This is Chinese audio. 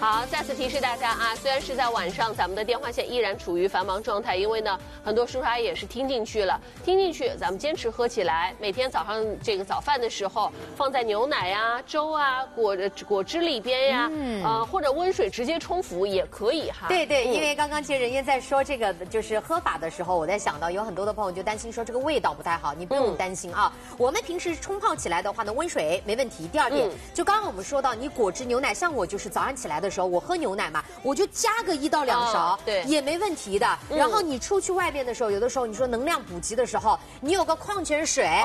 好，再次提示大家啊，虽然是在晚上，咱们的电话线依然处于繁忙状态，因为呢，很多叔叔阿姨也是听进去了，咱们坚持喝起来。每天早上这个早饭的时候，放在牛奶呀、粥啊、果汁里边呀，或者温水直接冲服也可以哈。 对对，因为刚刚其实人家在说这个就是喝法的时候，我在想到有很多的朋友就担心说这个味道不太好，你不用担心啊。我们平时冲泡起来的话呢，温水没问题。第二点，就刚刚我们说到，你果汁牛奶，像我就是早上起来的时候，我喝牛奶嘛，我就加个1到2勺， 对， 也没问题的。然后你出去外边的时候，有的时候你说能量补给的时候，你有个矿泉水。